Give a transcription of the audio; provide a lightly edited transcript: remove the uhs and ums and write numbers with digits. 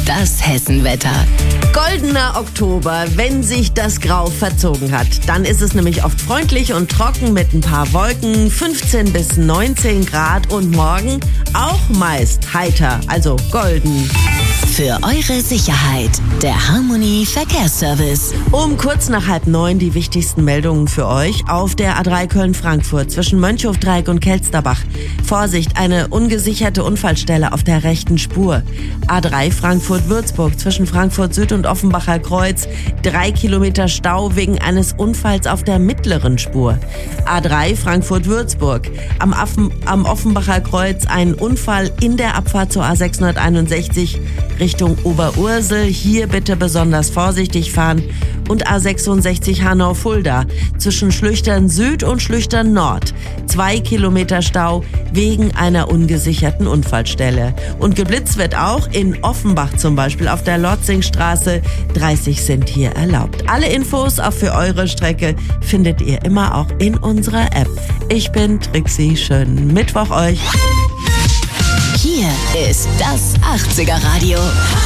Das Hessenwetter. Goldener Oktober, wenn sich das Grau verzogen hat. Dann ist es nämlich oft freundlich und trocken mit ein paar Wolken, 15 bis 19 Grad und morgen auch meist heiter, also golden. Für eure Sicherheit, der Harmony Verkehrsservice. Um kurz nach 8:30 die wichtigsten Meldungen für euch. Auf der A3 Köln-Frankfurt zwischen Mönchhofdreieck und Kelsterbach. Vorsicht, eine ungesicherte Unfallstelle auf der rechten Spur. A3 Frankfurt-Würzburg zwischen Frankfurt Süd und Offenbacher Kreuz. 3 Kilometer Stau wegen eines Unfalls auf der mittleren Spur. A3 Frankfurt-Würzburg. Am Offenbacher Kreuz ein Unfall in der Abfahrt zur A661 Richtung Oberursel. Hier bitte besonders vorsichtig fahren. Und A66 Hanau-Fulda zwischen Schlüchtern Süd und Schlüchtern Nord. 2 Kilometer Stau wegen einer ungesicherten Unfallstelle. Und geblitzt wird auch in Offenbach zum Beispiel auf der Lotzingstraße. 30 sind hier erlaubt. Alle Infos auch für eure Strecke findet ihr immer auch in unserer App. Ich bin Trixi, schönen Mittwoch euch. Hier ist das 80er Radio.